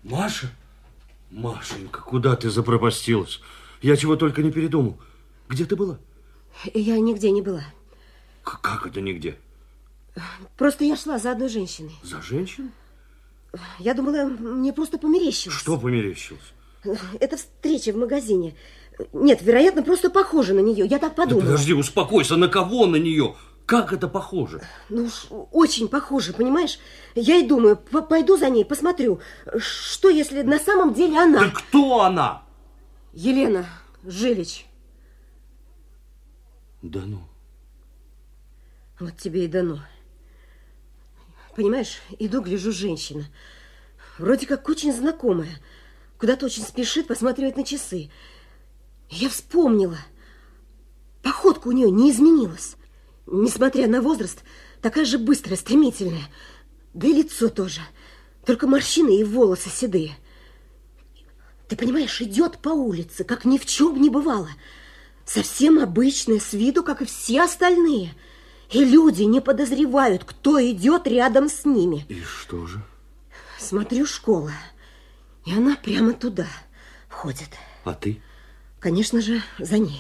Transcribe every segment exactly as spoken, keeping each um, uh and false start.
Маша? Машенька, куда ты запропастилась? Я чего только не передумал. Где ты была? Я нигде не была. К как это нигде? Просто я шла за одной женщиной. За женщиной? Я думала, мне просто померещилось. Что померещилось? Это встреча в магазине. Нет, вероятно, просто похоже на нее. Я так подумала. Да подожди, успокойся. На кого на нее? Как это похоже? Ну уж очень похоже, понимаешь? Я и думаю, пойду за ней, посмотрю. Что, если на самом деле она? Да кто она? Елена Жилич. Да ну. Вот тебе и дано. Понимаешь, иду, гляжу, женщина. Вроде как очень знакомая. Куда-то очень спешит, посматривает на часы. Я вспомнила. Походка у нее не изменилась. Несмотря на возраст, такая же быстрая, стремительная. Да и лицо тоже. Только морщины и волосы седые. Ты понимаешь, идет по улице, как ни в чем не бывало. Совсем обычная, с виду, как и все остальные. И люди не подозревают, кто идет рядом с ними. И что же? Смотрю, школа. И она прямо туда входит. А ты? Конечно же, за ней.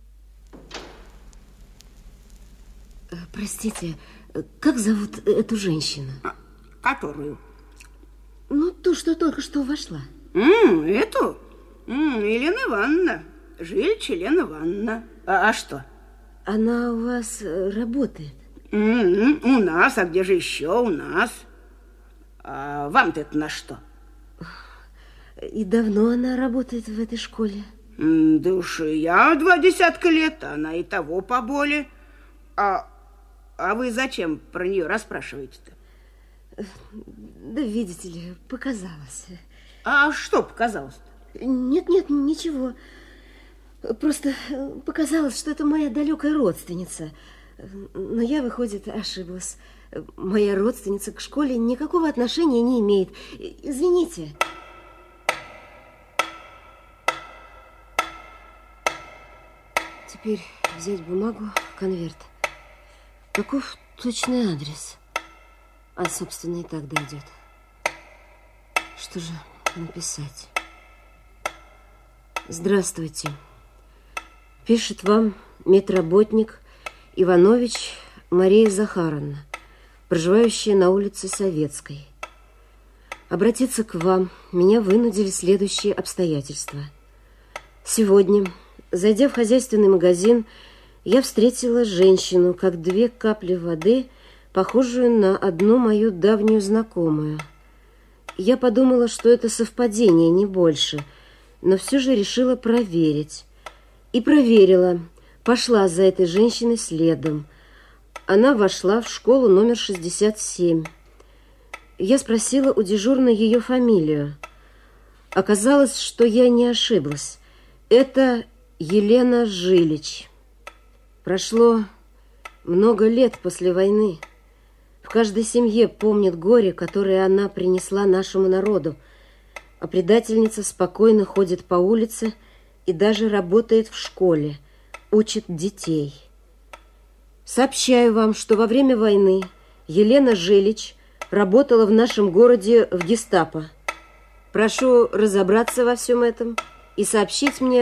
Простите, как зовут эту женщину? А, которую? Ну, ту, что только что вошла. М, эту? М, Елена Ивановна. Жилич Елена Ивановна. А, а что? Она у вас работает? М, у нас, а где же еще у нас? А вам-то это на что? И давно она работает в этой школе? М, да уж я два десятка лет, она и того поболее. А, а вы зачем про нее расспрашиваете-то? Да, видите ли, показалось. А что показалось-то? Нет-нет, ничего. Просто показалось, что это моя далекая родственница. Но я, выходит, ошиблась. Моя родственница к школе никакого отношения не имеет. Извините. Теперь взять бумагу, конверт. Каков точный адрес? А, собственно, и так дойдет. Что же написать? Здравствуйте. Пишет вам медработник Иванович Мария Захаровна, проживающая на улице Советской. Обратиться к вам меня вынудили следующие обстоятельства. Сегодня, зайдя в хозяйственный магазин, я встретила женщину, как две капли воды, похожую на одну мою давнюю знакомую. Я подумала, что это совпадение, не больше, но все же решила проверить. И проверила, пошла за этой женщиной следом. Она вошла в школу номер шестьдесят семь. Я спросила у дежурной ее фамилию. Оказалось, что я не ошиблась. Это Елена Жилич. Прошло много лет после войны. В каждой семье помнят горе, которое она принесла нашему народу. А предательница спокойно ходит по улице и даже работает в школе, учит детей. Сообщаю вам, что во время войны Елена Жилич работала в нашем городе в гестапо. Прошу разобраться во всем этом и сообщить мне,